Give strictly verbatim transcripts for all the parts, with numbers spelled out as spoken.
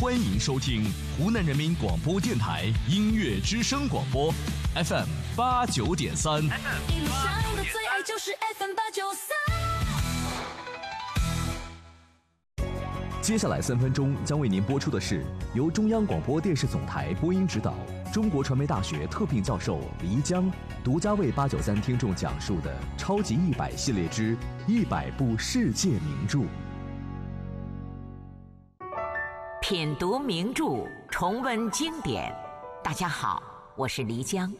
欢迎收听湖南人民广播电台音乐之声广播 F M 八九点三。 一路上的最爱就是 F M 八九三。 接下来三分钟将为您播出的是由中央广播电视总台播音指导、中国传媒大学特聘教授黎江独家为八九三听众讲述的超级一百系列之一百部世界名著。 品读名著，重温经典。大家好，我是黎江。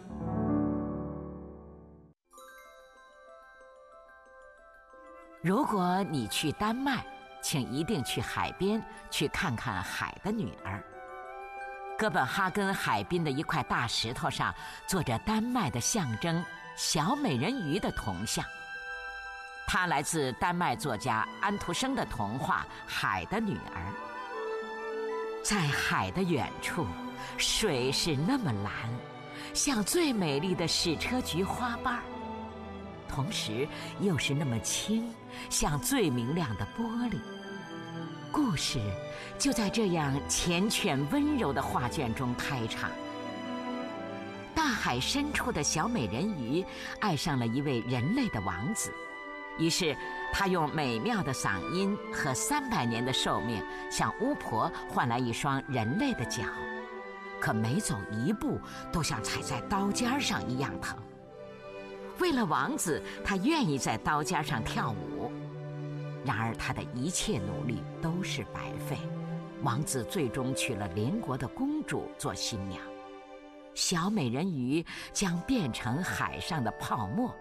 如果你去丹麦，请一定去海边去看看海的女儿。哥本哈根海滨的一块大石头上坐着丹麦的象征小美人鱼的铜像，它来自丹麦作家安徒生的童话《海的女儿》。在海的远处，水是那么蓝，像最美丽的矢车菊花瓣，同时又是那么清，像最明亮的玻璃。故事就在这样缱绻温柔的画卷中开场。大海深处的小美人鱼爱上了一位人类的王子，于是她用美妙的嗓音和三百年的寿命向巫婆换来一双人类的脚，可每走一步都像踩在刀尖上一样疼。为了王子，她愿意在刀尖上跳舞，然而她的一切努力都是白费。王子最终娶了邻国的公主做新娘，小美人鱼将变成海上的泡沫。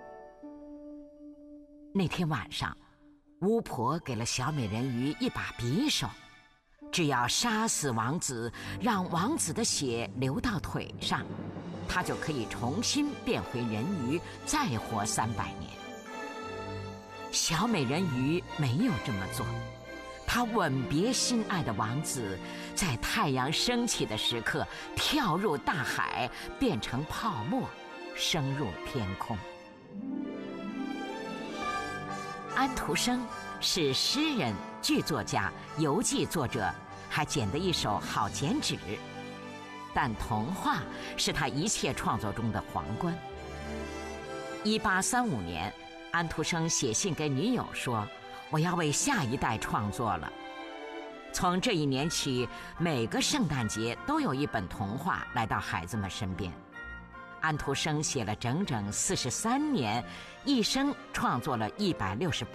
那天晚上，巫婆给了小美人鱼一把匕首，只要杀死王子，让王子的血流到腿上，她就可以重新变回人鱼，再活三百年。小美人鱼没有这么做，她吻别心爱的王子，在太阳升起的时刻跳入大海，变成泡沫，升入天空。安徒生是诗人、剧作家、游记作者，还捡得一手好剪纸，但童话是他一切创作中的皇冠。一八三五年，安徒生写信给女友说：“我要为下一代创作了。”从这一年起，每个圣诞节都有一本童话来到孩子们身边。安徒生写了整整四十三年，一生创作了一百六十八